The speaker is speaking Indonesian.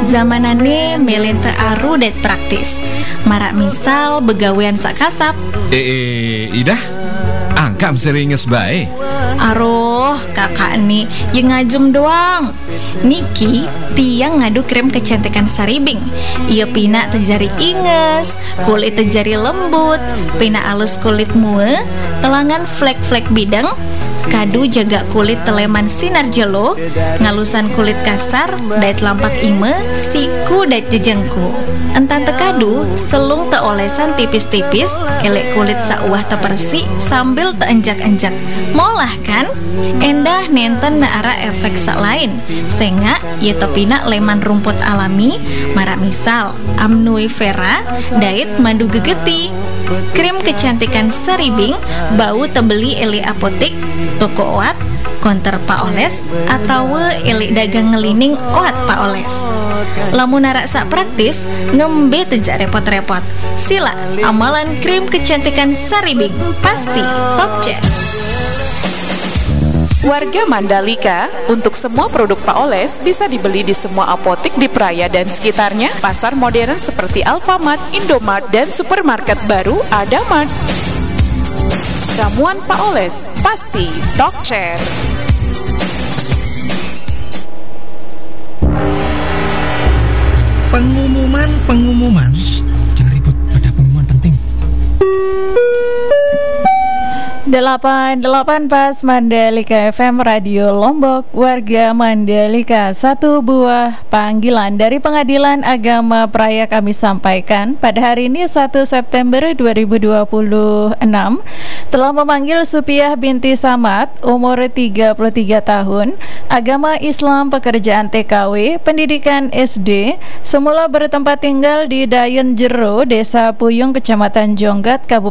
Zamanane melin teu aru det praktis. Marak misal begawean sakasap. Idah angkam seringes bae. Aroh kakak nih yang ngajem doang. Niki tiang ngadu krim kecantikan Saribing. Ia pina terjari inges, kulit terjari lembut, pina alus kulit mue, telangan flek-flek bidang, kadu jaga kulit teleman sinar jelo, ngalusan kulit kasar, dait lampak ime, siku dait jejengku. Entan tekadu, selung teolesan tipis-tipis, elek kulit sauah tepersi sambil teenjak-enjak. Molah kan? Endah nenten naara efek sak lain. Senga ye tepina leman rumput alami, marak misal amnui vera, dait madu gegeti. Krim kecantikan Saribing bau tebeli eli apotik, toko oat, konter Pak Oles, atau eli dagang ngelining oat Pak Oles. Lamun narak sak praktis, ngembe tejak repot-repot. Sila amalan krim kecantikan Saribing, pasti top cek. Warga Mandalika, untuk semua produk Pak Oles bisa dibeli di semua apotik di Praia dan sekitarnya, pasar modern seperti Alfamart, Indomart, dan supermarket baru Adamart. Ramuan Pak Oles, pasti top chair. Pengumuman. Jangan ribut, ada pengumuman penting. 88 Pas Mandalika FM Radio Lombok, warga Mandalika. Satu buah panggilan dari Pengadilan Agama Praia kami sampaikan pada hari ini 1 September 2026 telah memanggil Supiah binti Samad, umur 33 tahun, agama Islam, pekerjaan TKW, pendidikan SD, semula bertempat tinggal di Dayen Jero, Desa Puyung, Kecamatan Jonggat, Kabupaten